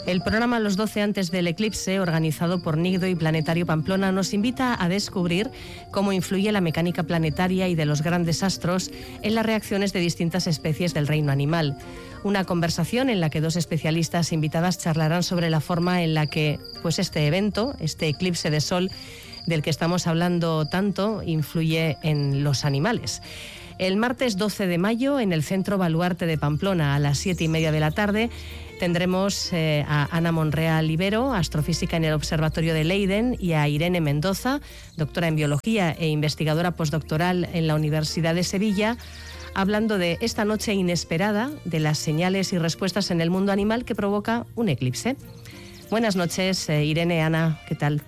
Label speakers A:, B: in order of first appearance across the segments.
A: El programa Los 12 antes del eclipse, organizado por Nigdo y Planetario Pamplona, nos invita a descubrir cómo influye la mecánica planetaria y de los grandes astros en las reacciones de distintas especies del reino animal. Una conversación en la que dos especialistas invitadas charlarán sobre la forma en la que este evento, este eclipse de sol del que estamos hablando tanto, influye en los animales. El martes 12 de mayo, en el Centro Baluarte de Pamplona, a las 7:30 de la tarde, tendremos a Ana Monreal Ibero, astrofísica en el Observatorio de Leiden, y a Irene Mendoza, doctora en Biología e investigadora postdoctoral en la Universidad de Sevilla, hablando de esta noche inesperada, de las señales y respuestas en el mundo animal que provoca un eclipse. Buenas noches, Irene, Ana, ¿qué tal?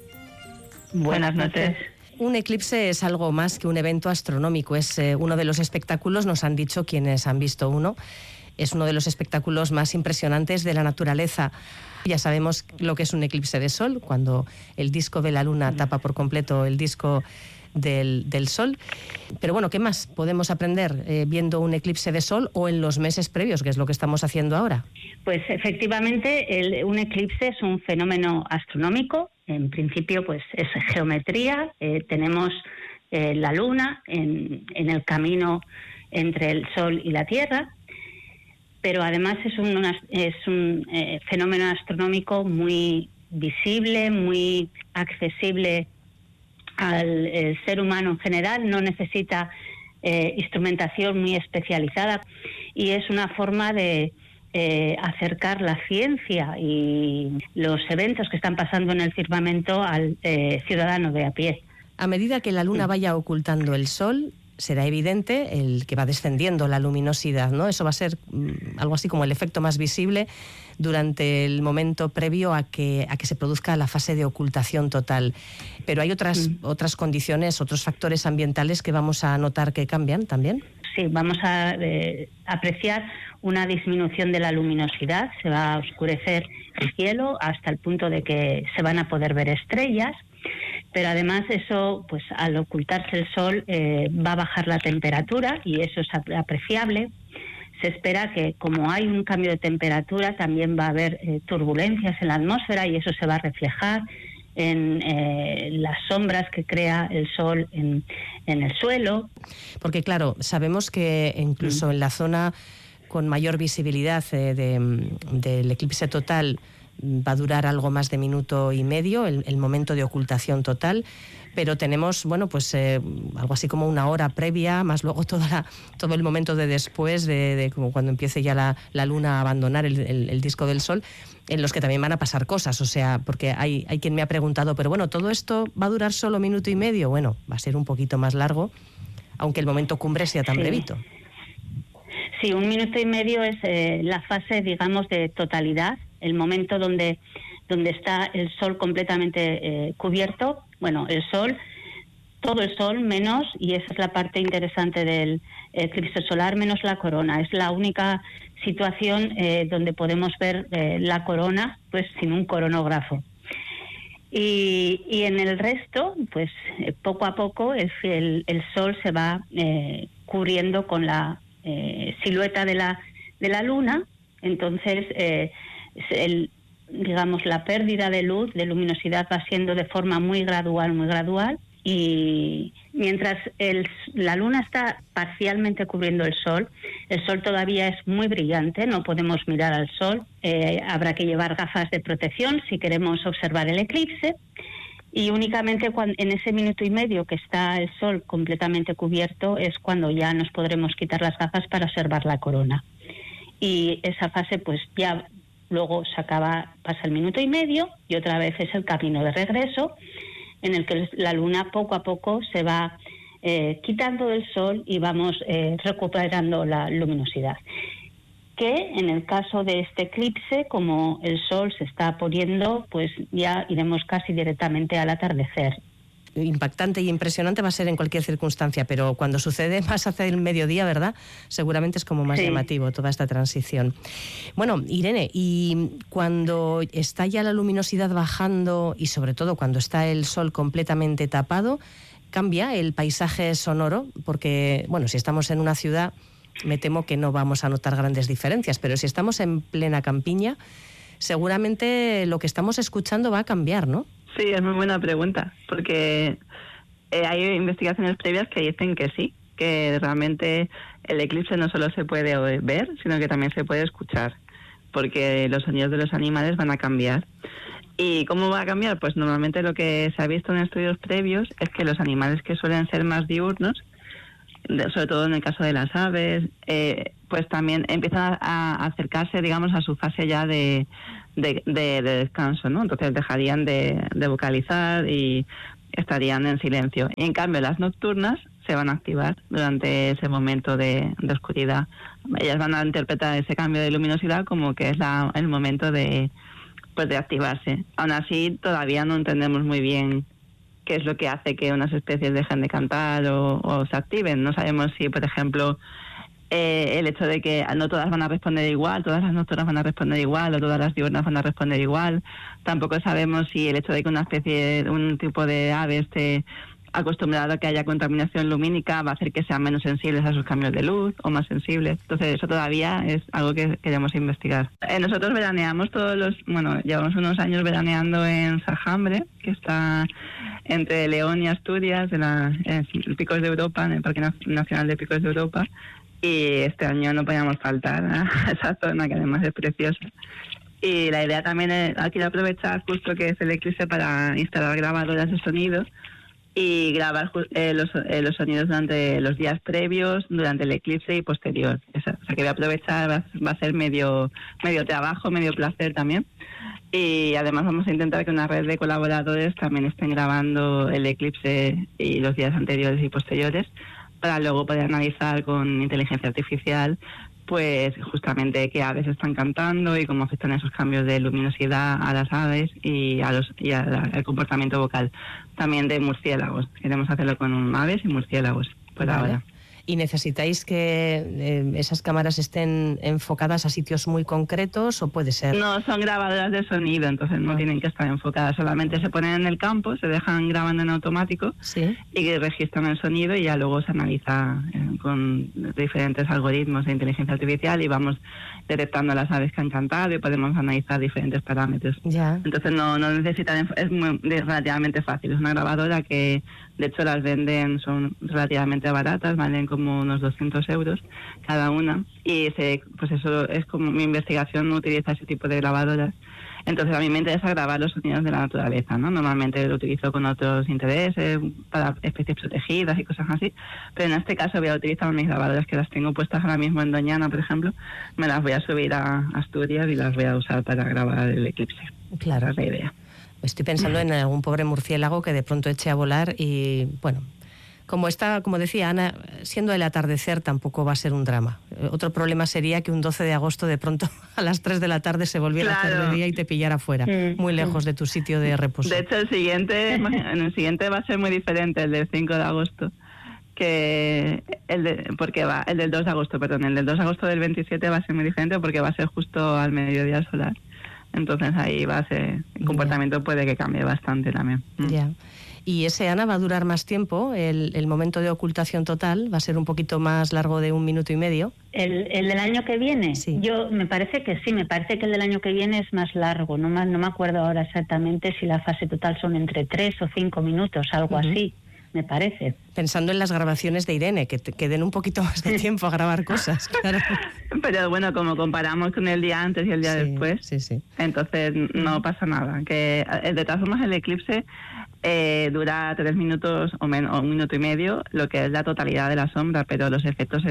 B: Buenas noches.
A: Un eclipse es algo más que un evento astronómico, es uno de los espectáculos, nos han dicho quienes han visto uno, es uno de los espectáculos más impresionantes de la naturaleza. Ya sabemos lo que es un eclipse de sol, cuando el disco de la luna tapa por completo el disco del sol. Pero bueno, ¿qué más podemos aprender viendo un eclipse de sol o en los meses previos, que es lo que estamos haciendo ahora?
B: Pues efectivamente, un eclipse es un fenómeno astronómico. En principio, pues es geometría. Tenemos la luna en el camino entre el sol y la Tierra, pero además es un fenómeno astronómico muy visible, muy accesible al ser humano en general. No necesita instrumentación muy especializada y es una forma de acercar la ciencia y los eventos que están pasando en el firmamento al ciudadano de a pie.
A: A medida que la luna vaya ocultando el sol, será evidente el que va descendiendo la luminosidad, ¿no? Eso va a ser algo así como el efecto más visible durante el momento previo a que se produzca la fase de ocultación total. Pero hay otras condiciones, otros factores ambientales que vamos a notar que cambian también.
B: Sí, vamos a apreciar una disminución de la luminosidad, se va a oscurecer el cielo hasta el punto de que se van a poder ver estrellas, pero además eso, pues al ocultarse el sol, va a bajar la temperatura y eso es apreciable. Se espera que, como hay un cambio de temperatura, también va a haber turbulencias en la atmósfera y eso se va a reflejar en las sombras que crea el sol en el suelo.
A: Porque claro, sabemos que incluso en la zona con mayor visibilidad del eclipse total va a durar algo más de minuto y medio, el momento de ocultación total, pero tenemos algo así como una hora previa, más luego todo el momento de después, de como cuando empiece ya la luna a abandonar el disco del sol, en los que también van a pasar cosas. O sea, porque hay quien me ha preguntado, pero bueno, ¿todo esto va a durar solo minuto y medio? Bueno, va a ser un poquito más largo, aunque el momento cumbre sea tan brevito.
B: Sí, un minuto y medio es la fase, digamos, de totalidad, el momento donde está el sol completamente cubierto. Bueno, el sol, todo el sol menos, y esa es la parte interesante del eclipse solar, menos la corona. Es la única situación donde podemos ver la corona, pues sin un coronógrafo. Y en el resto, pues poco a poco el sol se va cubriendo con la silueta de la luna. Entonces la pérdida de luz, de luminosidad, va siendo de forma muy gradual, y mientras la luna está parcialmente cubriendo el sol todavía es muy brillante, no podemos mirar al sol, habrá que llevar gafas de protección si queremos observar el eclipse, y únicamente en ese minuto y medio que está el sol completamente cubierto es cuando ya nos podremos quitar las gafas para observar la corona. Y esa fase pues ya luego pasa el minuto y medio y otra vez es el camino de regreso, en el que la luna poco a poco se va quitando del sol y vamos recuperando la luminosidad. Que en el caso de este eclipse, como el sol se está poniendo, pues ya iremos casi directamente al atardecer.
A: Impactante y impresionante va a ser en cualquier circunstancia, pero cuando sucede más hacia el mediodía, ¿verdad? Seguramente es como más llamativo toda esta transición. Bueno, Irene, y cuando está ya la luminosidad bajando y sobre todo cuando está el sol completamente tapado, ¿cambia el paisaje sonoro? Porque, bueno, si estamos en una ciudad, me temo que no vamos a notar grandes diferencias, pero si estamos en plena campiña, seguramente lo que estamos escuchando va a cambiar, ¿no?
C: Sí, es muy buena pregunta, porque hay investigaciones previas que dicen que sí, que realmente el eclipse no solo se puede ver, sino que también se puede escuchar, porque los sonidos de los animales van a cambiar. ¿Y cómo va a cambiar? Pues normalmente lo que se ha visto en estudios previos es que los animales que suelen ser más diurnos, sobre todo en el caso de las aves, pues también empiezan a acercarse, digamos, a su fase ya de descanso, ¿no? Entonces dejarían de vocalizar y estarían en silencio. Y en cambio las nocturnas se van a activar durante ese momento de oscuridad. Ellas van a interpretar ese cambio de luminosidad como que es el momento de activarse. Aún así, todavía no entendemos muy bien qué es lo que hace que unas especies dejen de cantar o se activen. No sabemos si, por ejemplo, el hecho de que no todas van a responder igual, todas las nocturnas van a responder igual o todas las diurnas van a responder igual. Tampoco sabemos si el hecho de que una especie, un tipo de ave esté acostumbrado a que haya contaminación lumínica va a hacer que sean menos sensibles a sus cambios de luz o más sensibles. Entonces eso todavía es algo que queremos investigar. Nosotros veraneamos llevamos unos años veraneando en Sajambre, que está entre León y Asturias, en Picos de Europa, en el Parque Nacional de Picos de Europa, y este año no podíamos faltar a esa zona, que además es preciosa. Y la idea también es aquí aprovechar justo que es el eclipse para instalar grabadoras de sonido y grabar los sonidos durante los días previos, durante el eclipse y posterior. O sea que voy a aprovechar, va a ser medio trabajo, medio placer también. Y además vamos a intentar que una red de colaboradores también estén grabando el eclipse y los días anteriores y posteriores, para luego poder analizar con inteligencia artificial pues justamente qué aves están cantando y cómo afectan esos cambios de luminosidad a las aves y al comportamiento vocal. También de murciélagos. Queremos hacerlo con aves y murciélagos por ahora.
A: ¿Y necesitáis que esas cámaras estén enfocadas a sitios muy concretos o puede ser?
C: No, son grabadoras de sonido, entonces no tienen que estar enfocadas. Solamente se ponen en el campo, se dejan grabando en automático, ¿sí?, y que registran el sonido y ya luego se analiza con diferentes algoritmos de inteligencia artificial y vamos detectando las aves que han cantado y podemos analizar diferentes parámetros.
A: Ya.
C: Entonces no necesitan, es relativamente fácil. Es una grabadora que de hecho las venden, son relativamente baratas, valen como unos 200 euros cada una y pues eso es como mi investigación utiliza ese tipo de grabadoras. Entonces a mí me interesa grabar los sonidos de la naturaleza, ¿no? Normalmente lo utilizo con otros intereses, para especies protegidas y cosas así, pero en este caso voy a utilizar mis grabadoras que las tengo puestas ahora mismo en Doñana, por ejemplo, me las voy a subir a Asturias y las voy a usar para grabar el eclipse.
A: Claro.
C: Esa es la idea.
A: Estoy pensando en algún pobre murciélago que de pronto eche a volar y, bueno, como decía Ana, siendo el atardecer tampoco va a ser un drama. Otro problema sería que un 12 de agosto de pronto a las 3 de la tarde se volviera a hacer de día y te pillara fuera, muy lejos de tu sitio de reposo.
C: De hecho, el siguiente va a ser muy diferente, el del 5 de agosto. Que el del 2 de agosto, perdón, el del 2 de agosto del 27 va a ser muy diferente porque va a ser justo al mediodía solar. Entonces ahí va a ser, el comportamiento puede que cambie bastante también.
A: Ya. ¿Y ese, Ana, va a durar más tiempo? ¿El momento de ocultación total va a ser un poquito más largo de 1 minuto y medio?
B: ¿El del año que viene?
A: Sí.
B: Me parece que sí, me parece que el del año que viene es más largo. No me acuerdo ahora exactamente si la fase total son entre 3 o 5 minutos, algo así. Me parece.
A: Pensando en las grabaciones de Irene, que den un poquito más de tiempo a grabar cosas, claro.
C: Pero bueno, como comparamos con el día antes y el día después,
A: sí.
C: Entonces no pasa nada. Que de todas formas el eclipse dura 3 minutos o 1 minuto y medio, lo que es la totalidad de la sombra, pero los efectos,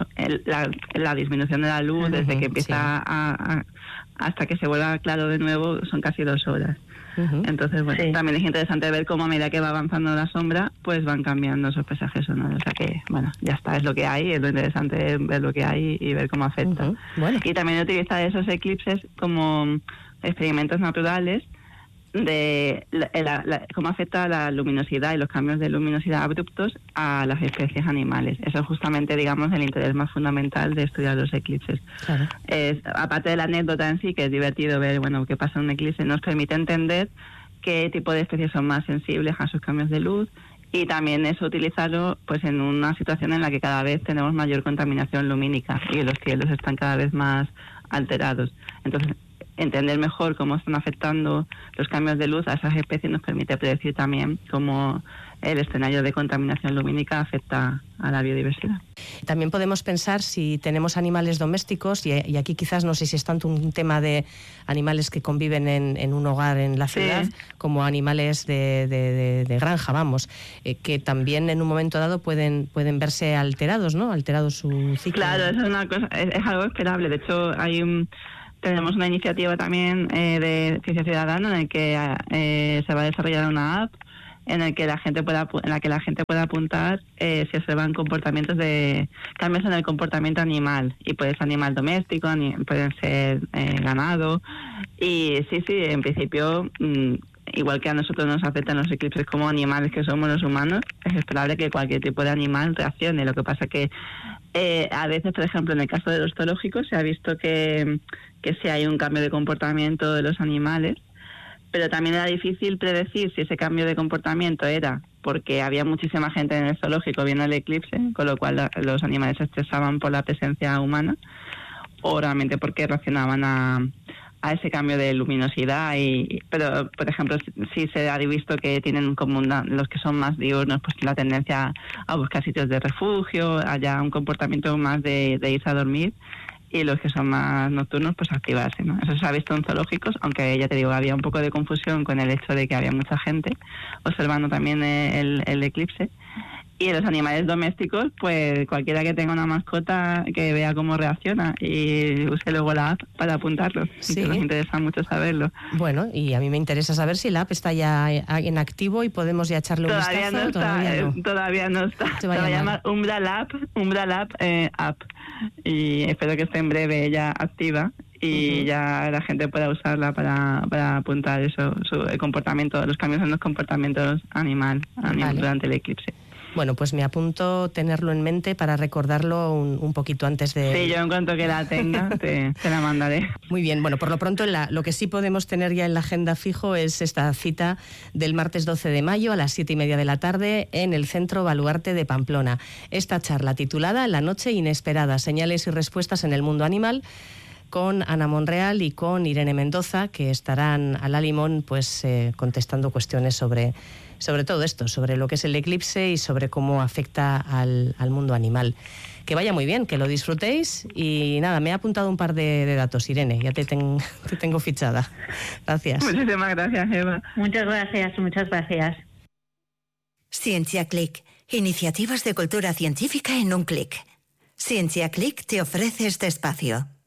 C: la disminución de la luz desde que empieza hasta que se vuelva claro de nuevo son casi 2 horas. Entonces, bueno, también es interesante ver cómo a medida que va avanzando la sombra, pues van cambiando esos paisajes sonoros. O sea que, bueno, ya está, es lo que hay, es lo interesante ver lo que hay y ver cómo afecta.
A: Bueno.
C: Y también utiliza esos eclipses como experimentos naturales de cómo afecta la luminosidad y los cambios de luminosidad abruptos a las especies animales. Eso es justamente, digamos, el interés más fundamental de estudiar los eclipses. Claro. Aparte de la anécdota en sí, que es divertido ver, bueno, qué pasa en un eclipse, nos permite entender qué tipo de especies son más sensibles a sus cambios de luz y también eso utilizarlo pues en una situación en la que cada vez tenemos mayor contaminación lumínica y los cielos están cada vez más alterados. Entonces, entender mejor cómo están afectando los cambios de luz a esas especies nos permite predecir también cómo el escenario de contaminación lumínica afecta a la biodiversidad.
A: También podemos pensar si tenemos animales domésticos, y aquí quizás no sé si es tanto un tema de animales que conviven en un hogar en la ciudad, como animales de granja, vamos, que también en un momento dado pueden verse alterados, ¿no? Alterado su ciclo.
C: Claro, eso es una cosa, es algo esperable. De hecho, tenemos una iniciativa también de Ciencia Ciudadana en el que se va a desarrollar una app en la que la gente pueda apuntar si observan comportamientos de cambios en el comportamiento animal, y puede ser animal doméstico, pueden ser ganado, y sí, en principio igual que a nosotros nos afectan los eclipses como animales que somos los humanos, es esperable que cualquier tipo de animal reaccione. Lo que pasa que a veces, por ejemplo, en el caso de los zoológicos se ha visto que sí hay un cambio de comportamiento de los animales, pero también era difícil predecir si ese cambio de comportamiento era porque había muchísima gente en el zoológico viendo el eclipse, con lo cual los animales se estresaban por la presencia humana, o realmente porque reaccionaban a ese cambio de luminosidad. Pero, por ejemplo, sí se ha visto que tienen como los que son más diurnos, pues la tendencia a buscar sitios de refugio, haya un comportamiento más de irse a dormir, y los que son más nocturnos, pues activarse, ¿no? Eso se ha visto en zoológicos, aunque ya te digo, había un poco de confusión con el hecho de que había mucha gente observando también el eclipse. Y en los animales domésticos, pues cualquiera que tenga una mascota que vea cómo reacciona y use luego la app para apuntarlo.
A: Sí.
C: Que nos interesa mucho saberlo.
A: Bueno, y a mí me interesa saber si la app está ya en activo y podemos ya echarle un vistazo.
C: Todavía no está. Se va a llamar Umbral App App. Y espero que esté en breve ya activa y ya la gente pueda usarla para apuntar el comportamiento, los cambios en los comportamientos animales durante el eclipse.
A: Bueno, pues me apunto tenerlo en mente para recordarlo un poquito antes de...
C: Sí, yo en cuanto que la tenga te la mandaré.
A: Muy bien, bueno, por lo pronto lo que sí podemos tener ya en la agenda fijo es esta cita del martes 12 de mayo a las 7:30 de la tarde en el Centro Baluarte de Pamplona. Esta charla titulada La noche inesperada, señales y respuestas en el mundo animal, con Ana Monreal y con Irene Mendoza, que estarán a la limón pues contestando cuestiones sobre todo esto, sobre lo que es el eclipse y sobre cómo afecta al mundo animal. Que vaya muy bien, que lo disfrutéis, y nada, me he apuntado un par de datos, Irene, ya te tengo fichada. Gracias.
C: Muchísimas gracias, Eva.
B: Muchas gracias.
D: Ciencia Click, iniciativas de cultura científica en un clic. Ciencia Click te ofrece este espacio.